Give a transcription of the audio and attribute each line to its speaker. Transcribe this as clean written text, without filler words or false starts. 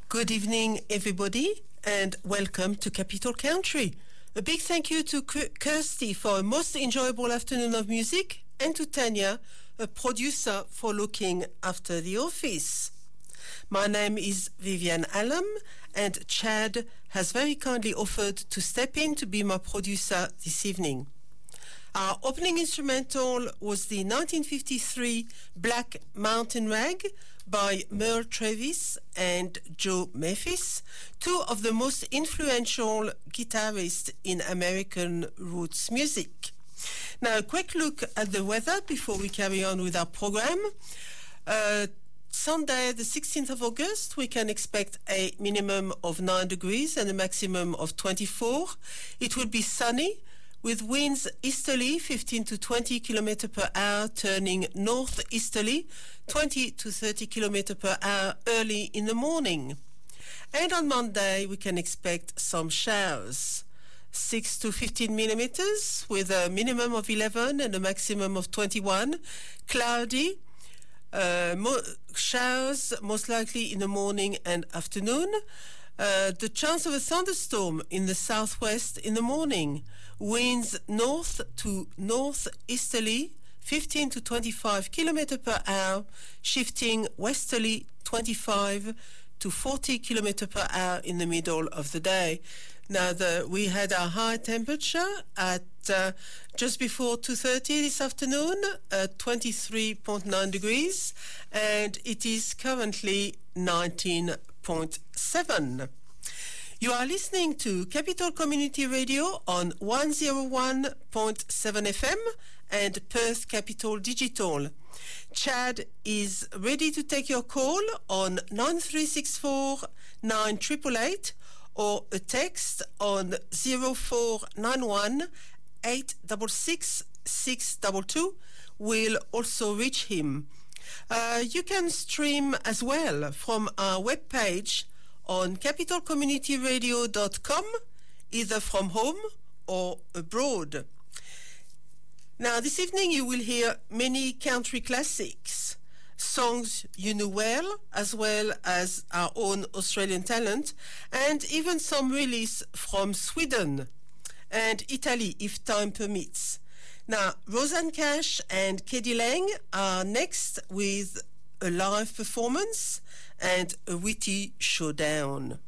Speaker 1: Good evening, everybody, and welcome to Capital Country. A big thank you to Kirsty for a most enjoyable afternoon of music, and to Tanya, a producer, for looking after the office. My name is Vivian Allam, and Chad has very kindly offered to step in to be my producer this evening. Our opening instrumental was the 1953 Black Mountain Rag by Merle Travis and Joe Memphis, two of the most influential guitarists in American roots music. Now, a quick look at the weather before we carry on with our program. Sunday, the 16th of August, we can expect a minimum of 9 degrees and a maximum of 24. It will be sunny, with winds easterly 15 to 20 km per hour, turning northeasterly 20 to 30 km per hour early in the morning. And on Monday, we can expect some showers, 6 to 15 millimeters, with a minimum of 11 and a maximum of 21. Cloudy, showers most likely in the morning and afternoon. The chance of a thunderstorm in the southwest in the morning. Winds north to northeasterly 15 to 25 km per hour, shifting westerly 25 to 40 km per hour in the middle of the day. Now, we had our high temperature at just before 2:30 this afternoon, 23.9 degrees, and it is currently 19.7. You are listening to Capital Community Radio on 101.7 FM and Perth Capital Digital. Chad is ready to take your call on 9364 9888 or a text on 0491 866 622 will also reach him. You can stream as well from our webpage on capitalcommunityradio.com, either from home or abroad. Now, this evening you will hear many country classics, songs you know well as our own Australian talent, and even some release from Sweden and Italy if time permits. Now, Rosanne Cash and k.d. lang are next with a live performance and a witty showdown.